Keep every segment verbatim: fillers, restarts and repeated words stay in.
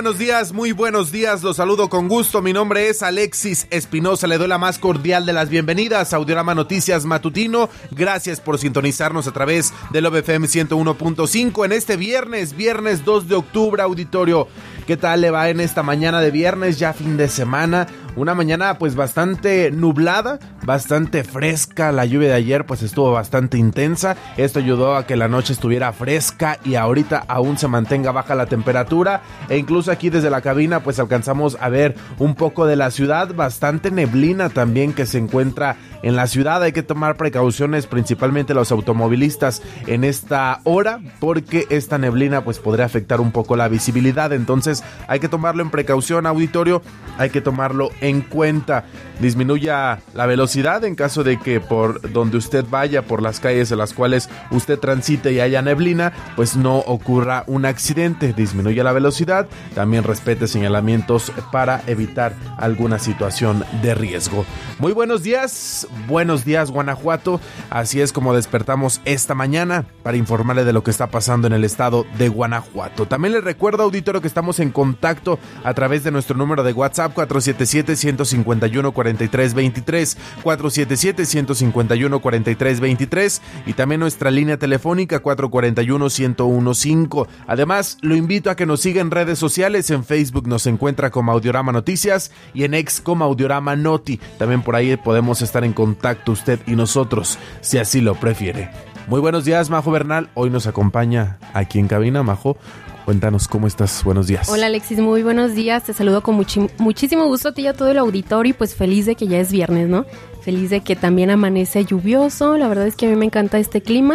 Buenos días, muy buenos días, los saludo con gusto, mi nombre es Alexis Espinosa, le doy la más cordial de las bienvenidas a Audiorama Noticias Matutino, gracias por sintonizarnos a través de Love F M ciento uno punto cinco en este viernes, viernes dos de octubre, auditorio. ¿Qué tal le va en esta mañana de viernes, ya fin de semana? Una mañana pues bastante nublada, bastante fresca, la lluvia de ayer pues estuvo bastante intensa, esto ayudó a que la noche estuviera fresca y ahorita aún se mantenga baja la temperatura e incluso aquí desde la cabina pues alcanzamos a ver un poco de la ciudad, bastante neblina también que se encuentra en la ciudad, hay que tomar precauciones principalmente los automovilistas en esta hora porque esta neblina pues podría afectar un poco la visibilidad, entonces hay que tomarlo en precaución, auditorio, hay que tomarlo en cuenta. Disminuya la velocidad en caso de que por donde usted vaya, por las calles en las cuales usted transite y haya neblina, pues no ocurra un accidente. Disminuya la velocidad, también respete señalamientos para evitar alguna situación de riesgo. Muy buenos días, buenos días Guanajuato, así es como despertamos esta mañana para informarle de lo que está pasando en el estado de Guanajuato. También les recuerdo, auditorio, que estamos en contacto a través de nuestro número de WhatsApp cuatro siete siete, uno cinco uno, cuatro tres dos tres, cuatro siete siete, uno cinco uno, cuatro tres dos tres y también nuestra línea telefónica cuatro cuatro uno, uno cero uno cinco. Además, lo invito a que nos siga en redes sociales, en Facebook nos encuentra como Audiorama Noticias y en X como Audiorama Noti. También por ahí podemos estar en contacto usted y nosotros, si así lo prefiere. Muy buenos días, Majo Bernal, hoy nos acompaña aquí en cabina. Majo, cuéntanos, ¿cómo estás? Buenos días. Hola Alexis, muy buenos días, te saludo con muchi- muchísimo gusto a ti y a todo el auditorio y pues feliz de que ya es viernes, ¿no? Feliz de que también amanece lluvioso, la verdad es que a mí me encanta este clima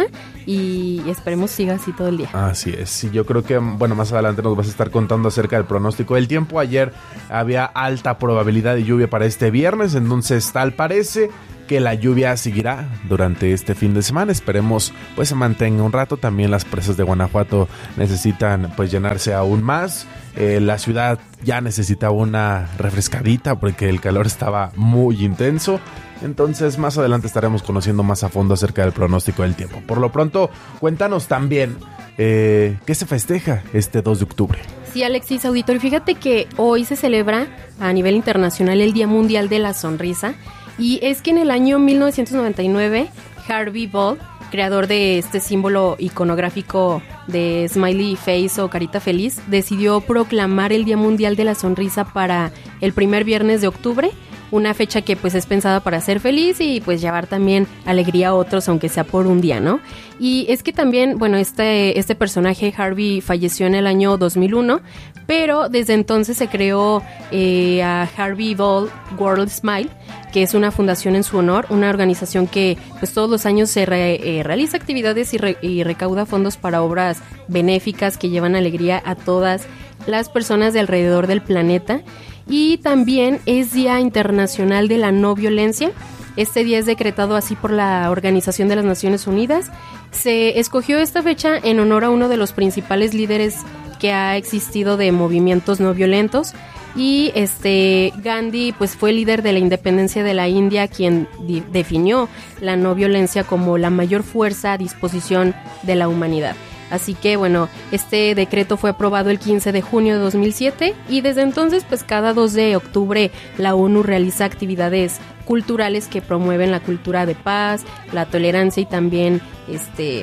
y esperemos siga así todo el día. Así es, sí, yo creo que, bueno, más adelante nos vas a estar contando acerca del pronóstico del tiempo. Ayer había alta probabilidad de lluvia para este viernes, entonces tal parece que la lluvia seguirá durante este fin de semana. Esperemos pues se mantenga un rato. También las presas de Guanajuato necesitan pues llenarse aún más. Eh, la ciudad ya necesitaba una refrescadita porque el calor estaba muy intenso. Entonces más adelante estaremos conociendo más a fondo acerca del pronóstico del tiempo. Por lo pronto, cuéntanos también eh, ¿qué se festeja este dos de octubre? Sí, Alexis, auditorio, fíjate que hoy se celebra a nivel internacional el Día Mundial de la Sonrisa. Y es que en el año mil novecientos noventa y nueve, Harvey Ball, creador de este símbolo iconográfico de Smiley Face o Carita Feliz, decidió proclamar el Día Mundial de la Sonrisa para el primer viernes de octubre, una fecha que pues es pensada para ser feliz y pues llevar también alegría a otros, aunque sea por un día, ¿no? Y es que también, bueno, este, este personaje, Harvey, falleció en el año dos mil uno, pero desde entonces se creó eh, a Harvey Ball World Smile, que es una fundación en su honor, una organización que pues todos los años se re, eh, realiza actividades y, re, y recauda fondos para obras benéficas que llevan alegría a todas las personas de alrededor del planeta. Y también es Día Internacional de la No Violencia. Este día es decretado así por la Organización de las Naciones Unidas. Se escogió esta fecha en honor a uno de los principales líderes que ha existido de movimientos no violentos. Y este Gandhi pues fue líder de la independencia de la India, quien di- definió la no violencia como la mayor fuerza a disposición de la humanidad. Así que bueno, este decreto fue aprobado el quince de junio de dos mil siete y desde entonces pues cada dos de octubre la ONU realiza actividades culturales que promueven la cultura de paz, la tolerancia y también este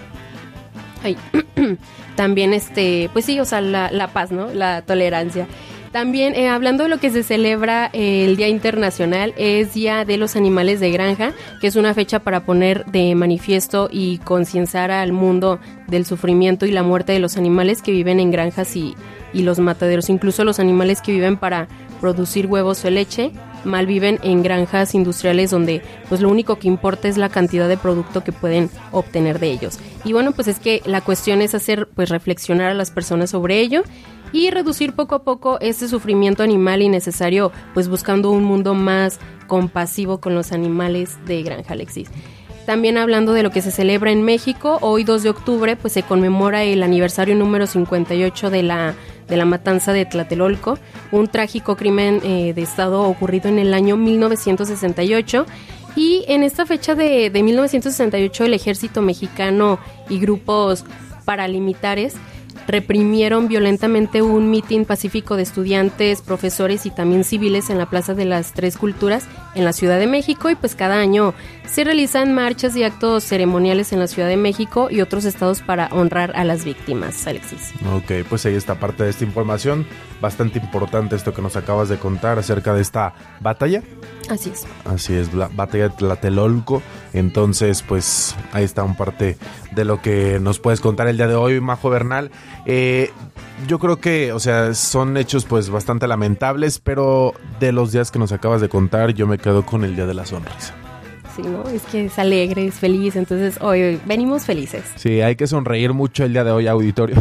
ay, también este pues sí, o sea, la, la paz, ¿no? La tolerancia. También, eh, hablando de lo que se celebra eh, el Día Internacional, es Día de los Animales de Granja, que es una fecha para poner de manifiesto y concienciar al mundo del sufrimiento y la muerte de los animales que viven en granjas y, y los mataderos. Incluso los animales que viven para producir huevos o leche, malviven en granjas industriales donde pues lo único que importa es la cantidad de producto que pueden obtener de ellos. Y bueno, pues es que la cuestión es hacer pues reflexionar a las personas sobre ello y reducir poco a poco este sufrimiento animal innecesario, pues buscando un mundo más compasivo con los animales de granja, Alexis. También hablando de lo que se celebra en México, hoy dos de octubre pues se conmemora el aniversario número cincuenta y ocho de la, de la matanza de Tlatelolco, un trágico crimen eh, de estado ocurrido en el año mil novecientos sesenta y ocho. Y en esta fecha de, de mil novecientos sesenta y ocho el ejército mexicano y grupos paramilitares reprimieron violentamente un mitin pacífico de estudiantes, profesores y también civiles en la Plaza de las Tres Culturas en la Ciudad de México, y pues cada año se realizan marchas y actos ceremoniales en la Ciudad de México y otros estados para honrar a las víctimas, Alexis. Ok, pues ahí está parte de esta información, bastante importante esto que nos acabas de contar acerca de esta batalla. Así es. Así es, la batalla de Tlatelolco. Entonces, pues ahí está un parte de lo que nos puedes contar el día de hoy, Majo Bernal. Eh, yo creo que, o sea, son hechos pues bastante lamentables, pero de los días que nos acabas de contar, yo me quedo con el Día de la Sonrisa. Sí, ¿no? Es que es alegre, es feliz, entonces hoy venimos felices. Sí, hay que sonreír mucho el día de hoy, auditorio.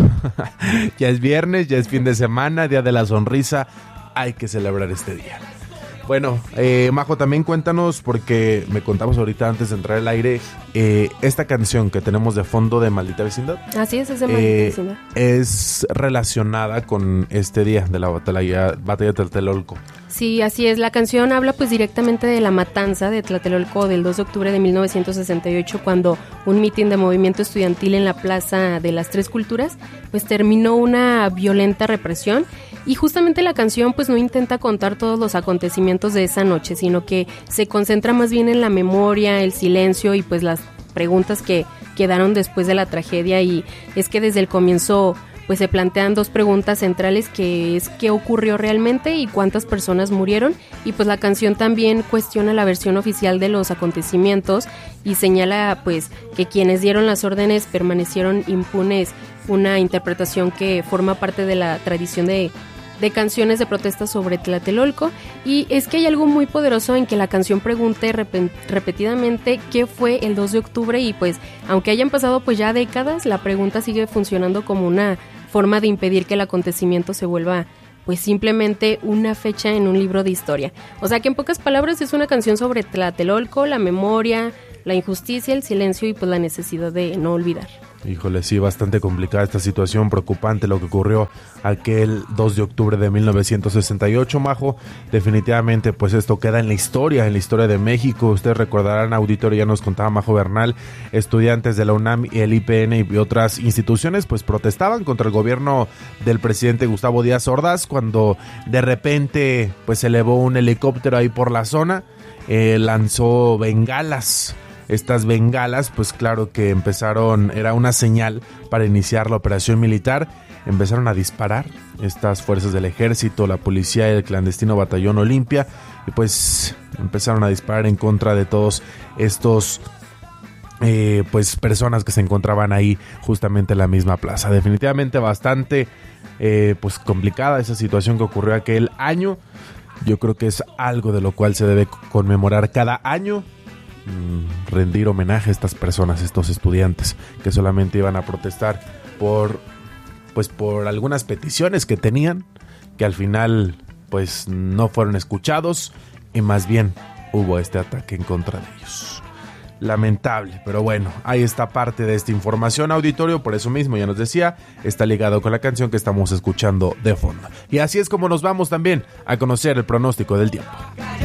Ya es viernes, ya es fin de semana, Día de la Sonrisa, hay que celebrar este día. Bueno, eh, Majo, también cuéntanos, porque me contamos ahorita antes de entrar al aire, eh, esta canción que tenemos de fondo de Maldita Vecindad. Así es, es de Maldita eh, Vecindad. Es relacionada con este día de la batalla, batalla de Tlatelolco. Sí, así es. La canción habla pues directamente de la matanza de Tlatelolco del dos de octubre de mil novecientos sesenta y ocho, cuando un mitin de movimiento estudiantil en la Plaza de las Tres Culturas pues terminó una violenta represión. Y justamente la canción pues no intenta contar todos los acontecimientos de esa noche, sino que se concentra más bien en la memoria, el silencio y pues las preguntas que quedaron después de la tragedia. Y es que desde el comienzo pues se plantean dos preguntas centrales, que es qué ocurrió realmente y cuántas personas murieron. Y pues la canción también cuestiona la versión oficial de los acontecimientos y señala pues que quienes dieron las órdenes permanecieron impunes, una interpretación que forma parte de la tradición de de canciones de protesta sobre Tlatelolco. Y es que hay algo muy poderoso en que la canción pregunte rep- repetidamente qué fue el dos de octubre, y pues aunque hayan pasado pues ya décadas, la pregunta sigue funcionando como una forma de impedir que el acontecimiento se vuelva pues simplemente una fecha en un libro de historia. O sea que en pocas palabras es una canción sobre Tlatelolco, la memoria, la injusticia, el silencio y pues la necesidad de no olvidar. Híjole, sí, bastante complicada esta situación, preocupante lo que ocurrió aquel dos de octubre de mil novecientos sesenta y ocho, Majo. Definitivamente, pues esto queda en la historia, en la historia de México. Ustedes recordarán, auditorio, ya nos contaba Majo Bernal, estudiantes de la UNAM y el I P N y otras instituciones, pues protestaban contra el gobierno del presidente Gustavo Díaz Ordaz, cuando de repente, pues se elevó un helicóptero ahí por la zona, eh, lanzó bengalas. Estas bengalas, pues claro que empezaron, era una señal para iniciar la operación militar. Empezaron a disparar estas fuerzas del ejército, la policía y el clandestino batallón Olimpia, y pues empezaron a disparar en contra de todos estos eh, pues personas que se encontraban ahí justamente en la misma plaza. Definitivamente bastante eh, pues complicada esa situación que ocurrió aquel año. Yo creo que es algo de lo cual se debe conmemorar cada año. Rendir homenaje a estas personas, estos estudiantes que solamente iban a protestar por pues por algunas peticiones que tenían, que al final pues no fueron escuchados y más bien hubo este ataque en contra de ellos. Lamentable, pero bueno, ahí está parte de esta información, auditorio. Por eso mismo, ya nos decía, está ligado con la canción que estamos escuchando de fondo. Y así es como nos vamos también a conocer el pronóstico del tiempo.